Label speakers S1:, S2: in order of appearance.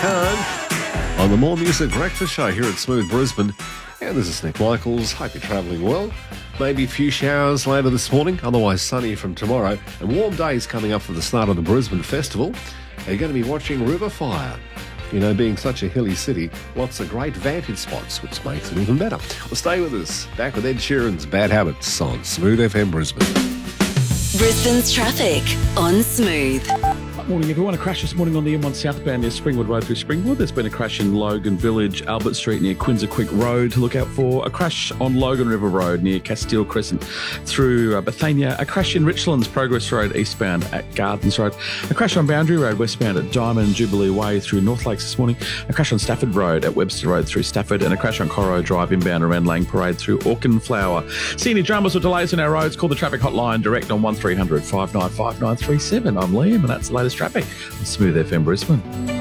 S1: On the More Music Breakfast Show here at Smooth Brisbane. And this is Nick Michaels. Hope you're travelling well. Maybe a few showers later this morning, otherwise sunny from tomorrow. And warm days coming up for the start of the Brisbane Festival. You're going to be watching River Fire. You know, being such a hilly city, lots of great vantage spots, which makes it even better. Well, stay with us. Back with Ed Sheeran's Bad Habits on Smooth FM Brisbane.
S2: Brisbane's traffic on Smooth.
S3: Morning, everyone. A crash this morning on the M1 southbound near Springwood Road through Springwood. There's been a crash in Logan Village, Albert Street near Quinza Quick Road to look out for. A crash on Logan River Road near Castile Crescent through Bethania. A crash in Richlands Progress Road eastbound at Gardens Road. A crash on Boundary Road westbound at Diamond Jubilee Way through North Lakes this morning. A crash on Stafford Road at Webster Road through Stafford. And a crash on Corro Drive inbound around Lang Parade through Auchenflower. See any dramas or delays on our roads? Call the traffic hotline direct on 1300 595 937. I'm Liam and that's the latest traffic on Smooth FM Brisbane.